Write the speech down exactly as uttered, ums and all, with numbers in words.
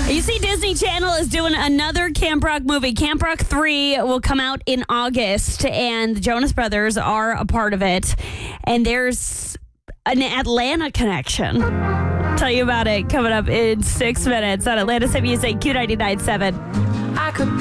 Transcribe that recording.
You see, Disney Channel is doing another Camp Rock movie. Camp Rock three will come out in August, and the Jonas Brothers are a part of it. And there's an Atlanta connection. Tell you about it coming up in six minutes on Atlanta's Hit Music Q ninety-nine point seven. I could